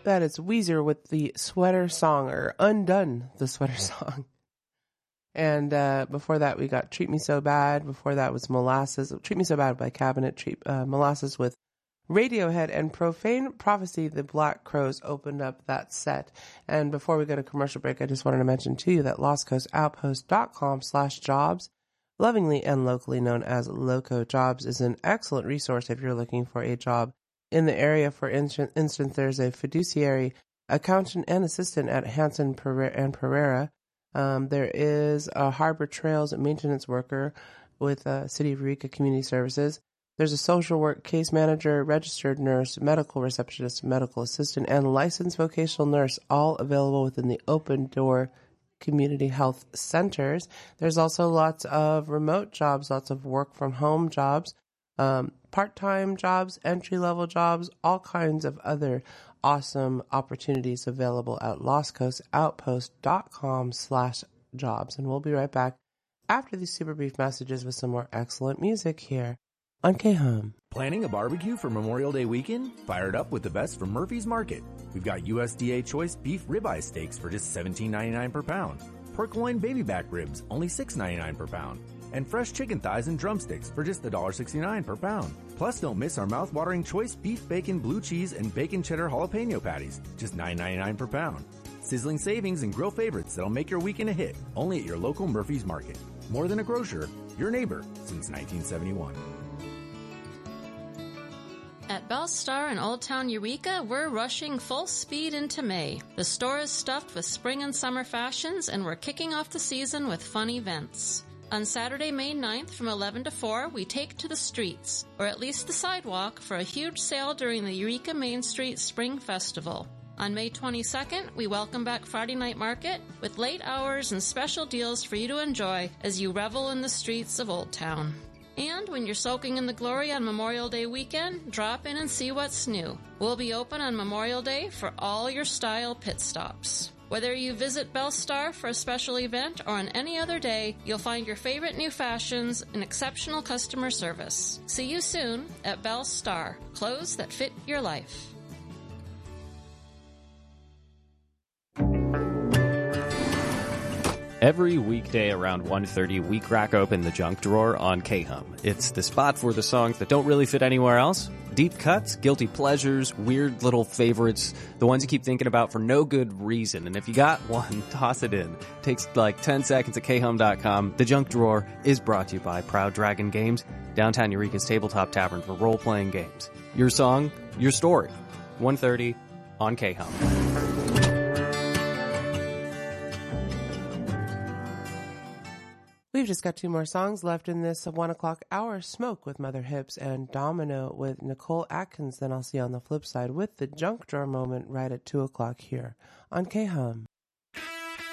that, it's Weezer with the Sweater Song, or Undone the Sweater Song. And before that, we got Treat Me So Bad. Before that was Molasses. Treat Me So Bad by Cabinet. Molasses with Radiohead, and Profane Prophecy, the Black Crowes, opened up that set. And before we go to commercial break, I just wanted to mention to you that LostCoastOutpost.com/jobs, lovingly and locally known as Loco Jobs, is an excellent resource if you're looking for a job in the area. For instance, there's a fiduciary accountant and assistant at Hanson and Pereira. There is a harbor trails maintenance worker with City of Eureka Community Services. There's a social work case manager, registered nurse, medical receptionist, medical assistant, and licensed vocational nurse, all available within the Open Door community health centers. There's also lots of remote jobs, lots of work from home jobs, part-time jobs, entry-level jobs, all kinds of other awesome opportunities available at LostCoastOutpost.com/jobs. And we'll be right back after these super brief messages with some more excellent music here on K-Hum. Planning a barbecue for Memorial Day weekend? Fire it up with the best from Murphy's Market. We've got USDA choice beef ribeye steaks for just $17.99 per pound. Pork loin baby back ribs, only $6.99 per pound. And fresh chicken thighs and drumsticks for just $1.69 per pound. Plus, don't miss our mouth-watering choice beef bacon, blue cheese, and bacon cheddar jalapeno patties, just $9.99 per pound. Sizzling savings and grill favorites that'll make your weekend a hit, only at your local Murphy's Market. More than a grocer, your neighbor since 1971. At Bell Star in Old Town Eureka, we're rushing full speed into May. The store is stuffed with spring and summer fashions, and we're kicking off the season with fun events. On Saturday, May 9th from 11 to 4, we take to the streets, or at least the sidewalk, for a huge sale during the Eureka Main Street Spring Festival. On May 22nd, we welcome back Friday Night Market with late hours and special deals for you to enjoy as you revel in the streets of Old Town. And when you're soaking in the glory on Memorial Day weekend, drop in and see what's new. We'll be open on Memorial Day for all your style pit stops. Whether you visit Bell Star for a special event or on any other day, you'll find your favorite new fashions and exceptional customer service. See you soon at Bell Star, clothes that fit your life. Every weekday around 1:30, we crack open the junk drawer on K-Hum. It's the spot for the songs that don't really fit anywhere else. Deep cuts, guilty pleasures, weird little favorites, the ones you keep thinking about for no good reason. And if you got one, toss it in. Takes like 10 seconds at khum.com. The junk drawer is brought to you by Proud Dragon Games, downtown Eureka's tabletop tavern for role-playing games. Your song, your story. 1:30 on K-Hum. We've just got two more songs left in this 1 o'clock hour. Smoke with Mother Hips and Domino with Nicole Atkins. Then I'll see you on the flip side with the junk drawer moment right at 2 o'clock here on K-Hum.